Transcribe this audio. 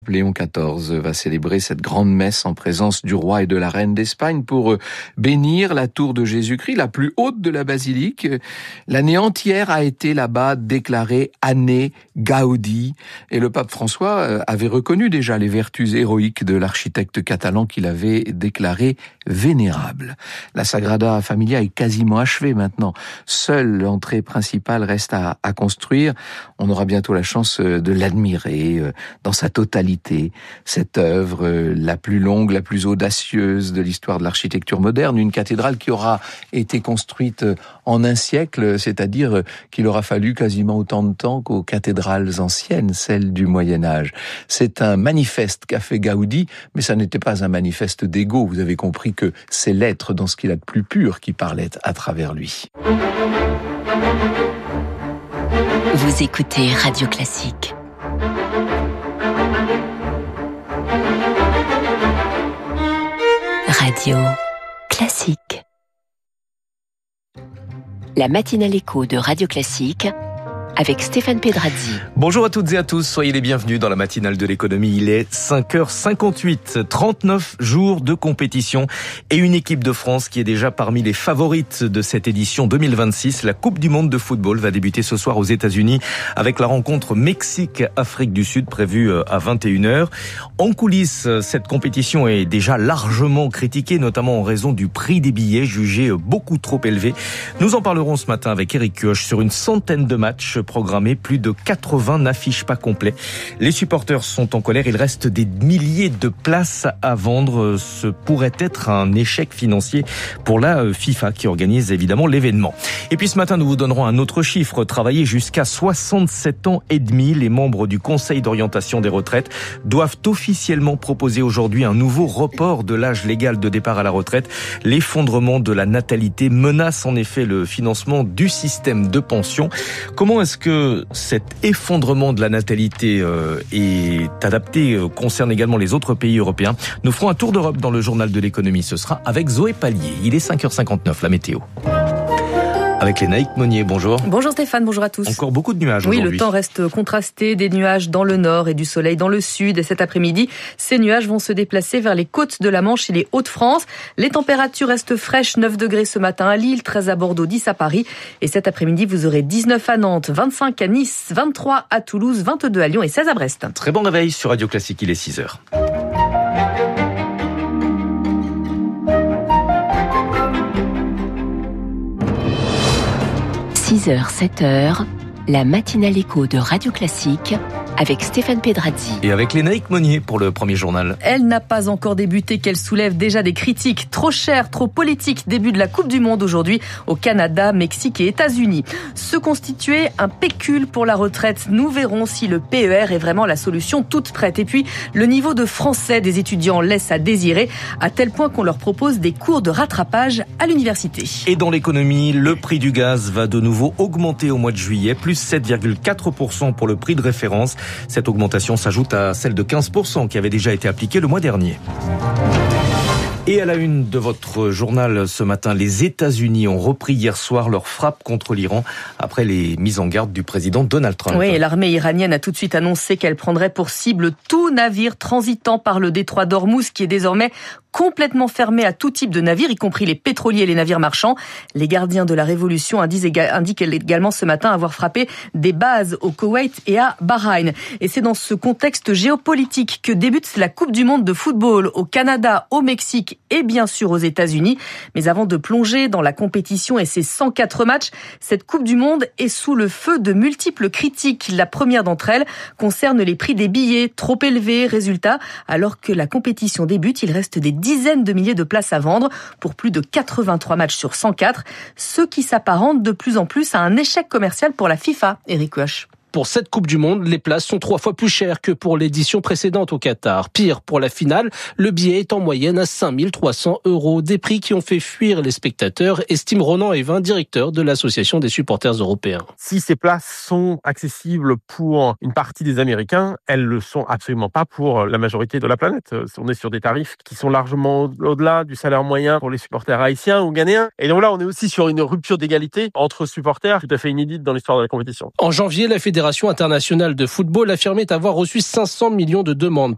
Léon XIV va célébrer cette grande messe en présence du roi et de la reine d'Espagne pour bénir la tour de Jésus-Christ, la plus haute de la basilique. L'année entière a été là-bas déclarée année Gaudi. Et le pape François avait reconnu déjà les vertus héroïques de l'architecte catalan qu'il avait déclaré vénérable. La Sagrada Familia est quasiment achevée maintenant. Seule l'entrée principale reste à construire. On aura bientôt la chance de l'admirer dans sa totalité. Cette œuvre, la plus longue, la plus audacieuse de l'histoire de l'architecture moderne, une cathédrale qui aura été construite en un siècle, c'est-à-dire qu'il aura fallu quasiment autant de temps qu'aux cathédrales anciennes, celles du Moyen-Âge. C'est un manifeste qu'a fait Gaudi, mais ça n'était pas un manifeste d'ego. Vous avez compris que c'est l'être dans ce qu'il a de plus pur qui parlait à travers lui. Vous écoutez Radio Classique. Radio Classique. La matinale écho de Radio Classique avec Stéphane Pedrazzi. Bonjour à toutes et à tous, soyez les bienvenus dans la matinale de l'économie. Il est 5h58, 39 jours de compétition et une équipe de France qui est déjà parmi les favorites de cette édition 2026. La Coupe du Monde de football va débuter ce soir aux États-Unis avec la rencontre Mexique-Afrique du Sud prévue à 21h. En coulisses, cette compétition est déjà largement critiquée, notamment en raison du prix des billets jugé beaucoup trop élevé. Nous en parlerons ce matin avec Eric Kioch sur une centaine de matchs programmés, plus de 80 n'affichent pas complet. Les supporters sont en colère, il reste des milliers de places à vendre. Ce pourrait être un échec financier pour la FIFA qui organise évidemment l'événement. Et puis ce matin, nous vous donnerons un autre chiffre. Travailler jusqu'à 67 ans et demi, les membres du Conseil d'orientation des retraites doivent officiellement proposer aujourd'hui un nouveau report de l'âge légal de départ à la retraite. L'effondrement de la natalité menace en effet le financement du système de pension. Comment est-ce que cet effondrement de la natalité est adapté, concerne également les autres pays européens? Nous ferons un tour d'Europe dans le journal de l'économie. Ce sera avec Zoé Pallier. Il est 5h59, la météo. Avec Lénaïque Monnier, bonjour. Bonjour Stéphane, bonjour à tous. Encore beaucoup de nuages aujourd'hui. Oui, le temps reste contrasté, des nuages dans le nord et du soleil dans le sud. Et cet après-midi, ces nuages vont se déplacer vers les côtes de la Manche et les Hauts-de-France. Les températures restent fraîches, 9 degrés ce matin à Lille, 13 à Bordeaux, 10 à Paris. Et cet après-midi, vous aurez 19 à Nantes, 25 à Nice, 23 à Toulouse, 22 à Lyon et 16 à Brest. Très bon réveil sur Radio Classique, il est 6h. 6h, 7h, la matinale écho de Radio Classique avec Stéphane Pedrazzi. Et avec Lénaïque Monnier pour le premier journal. Elle n'a pas encore débuté qu'elle soulève déjà des critiques. Trop cher, trop politique. Début de la Coupe du Monde aujourd'hui au Canada, Mexique et États-Unis. Se constituer un pécule pour la retraite. Nous verrons si le PER est vraiment la solution toute prête. Et puis, le niveau de français des étudiants laisse à désirer, à tel point qu'on leur propose des cours de rattrapage à l'université. Et dans l'économie, le prix du gaz va de nouveau augmenter au mois de juillet, plus 7,4% pour le prix de référence. Cette augmentation s'ajoute à celle de 15% qui avait déjà été appliquée le mois dernier. Et à la une de votre journal ce matin, les États-Unis ont repris hier soir leur frappe contre l'Iran après les mises en garde du président Donald Trump. Oui, et l'armée iranienne a tout de suite annoncé qu'elle prendrait pour cible tout navire transitant par le détroit d'Ormuz qui est désormais complètement fermé à tout type de navires, y compris les pétroliers et les navires marchands. Les gardiens de la révolution indiquent également ce matin avoir frappé des bases au Koweït et à Bahreïn. Et c'est dans ce contexte géopolitique que débute la Coupe du Monde de football au Canada, au Mexique et bien sûr aux États-Unis. Mais avant de plonger dans la compétition et ses 104 matchs, cette Coupe du Monde est sous le feu de multiples critiques. La première d'entre elles concerne les prix des billets, trop élevés. Résultat, alors que la compétition débute, il reste des dizaines de milliers de places à vendre pour plus de 83 matchs sur 104, ce qui s'apparente de plus en plus à un échec commercial pour la FIFA. Eric Kioch. Pour cette Coupe du Monde, les places sont 3 fois plus chères que pour l'édition précédente au Qatar. Pire, pour la finale, le billet est en moyenne à 5 300 €. Des prix qui ont fait fuir les spectateurs, estime Ronan Evin, directeur de l'Association des supporters européens. Si ces places sont accessibles pour une partie des Américains, elles le sont absolument pas pour la majorité de la planète. On est sur des tarifs qui sont largement au-delà du salaire moyen pour les supporters haïtiens ou ghanéens. Et donc là, on est aussi sur une rupture d'égalité entre supporters tout à fait inédite dans l'histoire de la compétition. En janvier, la Fédération internationale de football affirmait avoir reçu 500 millions de demandes